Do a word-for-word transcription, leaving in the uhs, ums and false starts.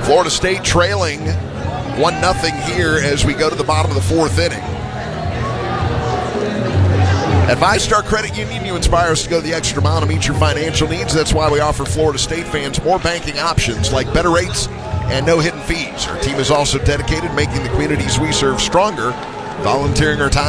Florida State trailing one nothing here as we go to the bottom of the fourth inning. At VyStar Credit Union, you inspire us to go the extra mile to meet your financial needs. That's why we offer Florida State fans more banking options like better rates and no hidden fees. Our team is also dedicated to making the communities we serve stronger, volunteering our time